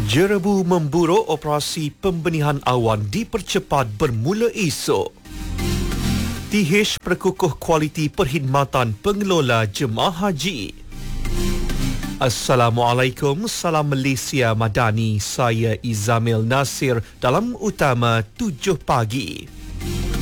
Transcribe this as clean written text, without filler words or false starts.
Jerebu memburu operasi pembenihan awan dipercepat bermula esok. TH perkukuh kualiti perkhidmatan pengelola jemaah haji. Assalamualaikum, salam Malaysia Madani. Saya Izamil Nasir dalam utama 7 pagi.